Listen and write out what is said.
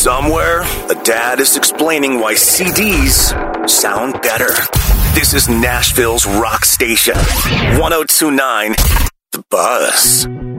Somewhere, a dad is explaining why CDs sound better. This is Nashville's rock station, 102.9 The Buzz.